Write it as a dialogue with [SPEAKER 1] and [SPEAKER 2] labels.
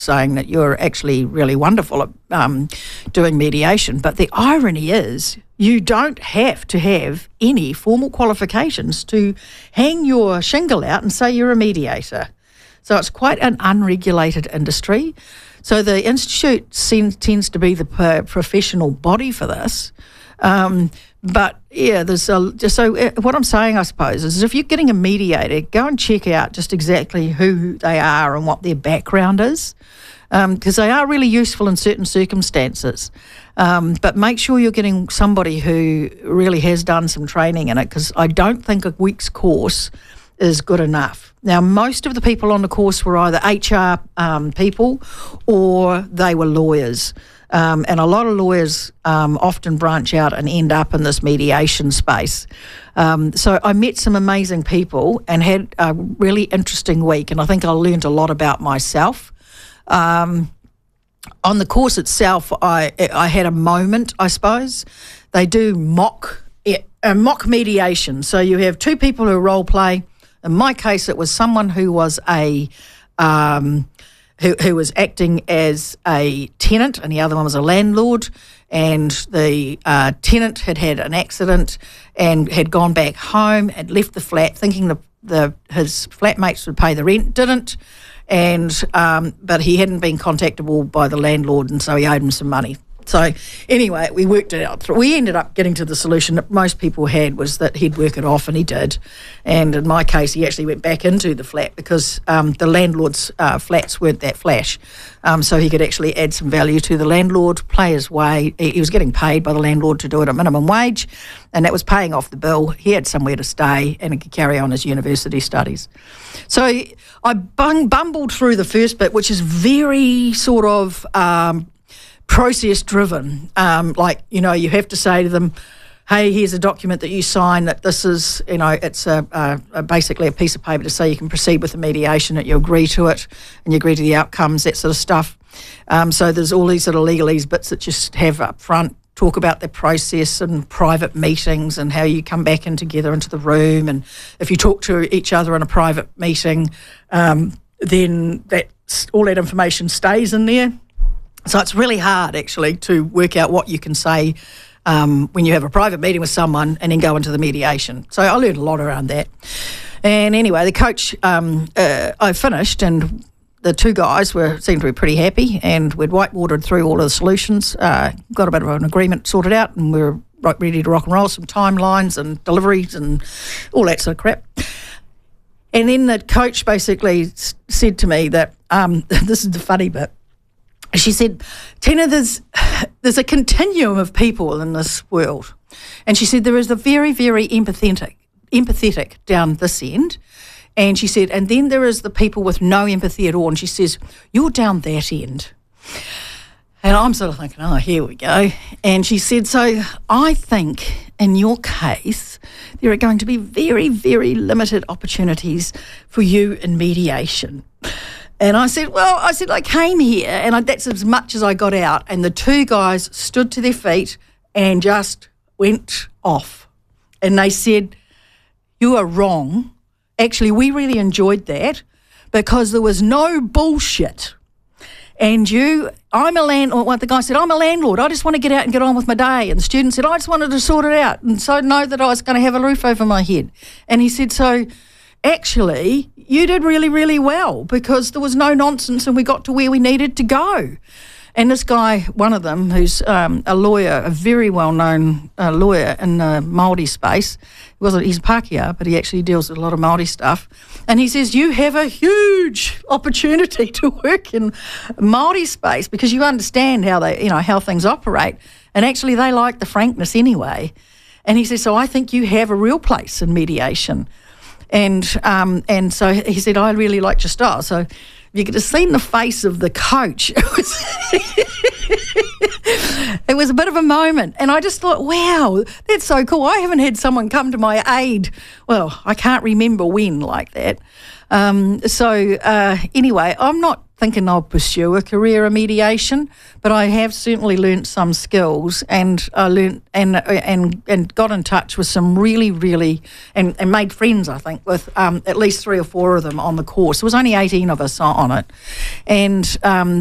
[SPEAKER 1] saying that you're actually really wonderful at doing mediation. But the irony is you don't have to have any formal qualifications to hang your shingle out and say you're a mediator. So it's quite an unregulated industry. So the Institute tends to be the professional body for this. But yeah, what I'm saying, I suppose, is if you're getting a mediator, go and check out just exactly who they are and what their background is, because they are really useful in certain circumstances. But make sure you're getting somebody who really has done some training in it, because I don't think a week's course is good enough. Now, most of the people on the course were either HR people or they were lawyers. And a lot of lawyers often branch out and end up in this mediation space. So I met some amazing people and had a really interesting week, and I think I learned a lot about myself. On the course itself, I had a moment, I suppose. They do mock mediation. So you have two people who role play. In my case, it was someone who was who was acting as a tenant, and the other one was a landlord, and the tenant had had an accident and had gone back home and left the flat thinking his flatmates would pay the rent, didn't, and but he hadn't been contactable by the landlord, and so he owed him some money. So anyway, we worked it out. We ended up getting to the solution that most people had, was that he'd work it off, and he did. And in my case, he actually went back into the flat because the landlord's flats weren't that flash. So he could actually add some value to the landlord, play his way. He was getting paid by the landlord to do it at minimum wage, and that was paying off the bill. He had somewhere to stay and he could carry on his university studies. So I bumbled through the first bit, which is very sort of process driven. You have to say to them, hey, here's a document that you sign that this is, it's basically a piece of paper to say you can proceed with the mediation, that you agree to it and you agree to the outcomes, that sort of stuff. So there's all these sort of legalese bits that you just have up front, talk about the process and private meetings and how you come back in together into the room, and if you talk to each other in a private meeting, then all that information stays in there. So it's really hard, actually, to work out what you can say when you have a private meeting with someone and then go into the mediation. So I learned a lot around that. And anyway, the coach, I finished, and the two guys seemed to be pretty happy, and we'd whiteboarded through all of the solutions, got a bit of an agreement sorted out, and we were ready to rock and roll, some timelines and deliveries and all that sort of crap. And then the coach basically said to me that, this is the funny bit, she said, Tina, there's a continuum of people in this world. And she said there is the very, very empathetic down this end. And she said, and then there is the people with no empathy at all. And she says, you're down that end. And I'm sort of thinking, oh, here we go. And she said, so I think in your case, there are going to be very, very limited opportunities for you in mediation. And I said, I came here, and that's as much as I got out. And the two guys stood to their feet and just went off. And they said, you are wrong. Actually, we really enjoyed that because there was no bullshit. And the guy said, I'm a landlord. I just want to get out and get on with my day. And the student said, I just wanted to sort it out and so know that I was going to have a roof over my head. And he said, so actually, you did really, really well because there was no nonsense and we got to where we needed to go. And this guy, one of them, who's a lawyer, a very well-known lawyer in the Māori space, he's a Pākehā, but he actually deals with a lot of Māori stuff. And he says, you have a huge opportunity to work in Māori space because you understand how things operate. And actually, they like the frankness anyway. And he says, so I think you have a real place in mediation. And so he said, I really liked your style. So you could have seen the face of the coach. It was a bit of a moment. And I just thought, wow, that's so cool. I haven't had someone come to my aid. Well, I can't remember when like that. Anyway, I'm not thinking I'll pursue a career in mediation, but I have certainly learnt some skills, and I learnt and got in touch with some really and made friends, I think, with at least 3 or 4 of them on the course. There was only 18 of us on it, and